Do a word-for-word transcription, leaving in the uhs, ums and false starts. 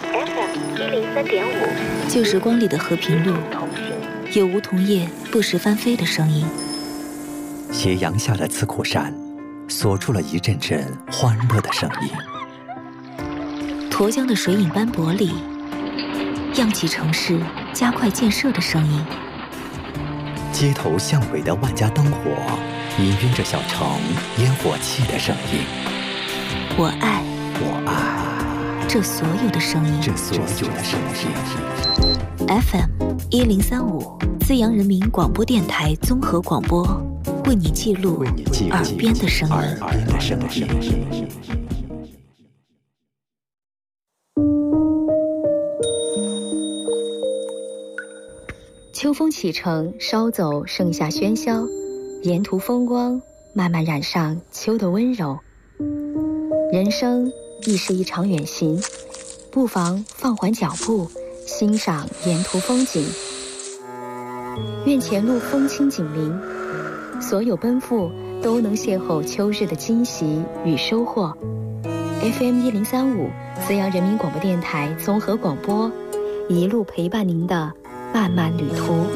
F M 一零三点五， 旧时光里的和平路，有梧桐叶不时翻飞的声音。 斜阳下的刺口山，锁住了一阵阵欢乐的声音。 沱江的水影斑驳里，漾起城市加快建设的声音。 街头巷尾的万家灯火，氤氲着小城烟火气的声音。 我爱， 我爱这所有的声音， 这所有的声音。 F M 一零三五，资阳人民广播电台综合广播，为你记录耳边的声音。 耳边的声音。 秋风启程，稍走盛夏喧嚣，沿途风光慢慢染上秋的温柔。人生亦是一场远行，不妨放缓脚步，欣赏沿途风景。愿前路风轻锦鳞，所有奔赴都能邂逅秋日的惊喜与收获。F M 一零三五，资阳人民广播电台综合广播，一路陪伴您的漫漫旅途。